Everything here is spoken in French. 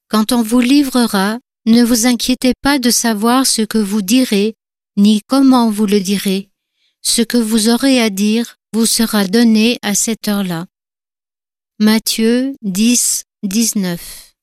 Quand on vous livrera, ne vous inquiétez pas de savoir ce que vous direz, ni comment vous le direz. Ce que vous aurez à dire vous sera donné à cette heure-là. Matthieu 10, 19.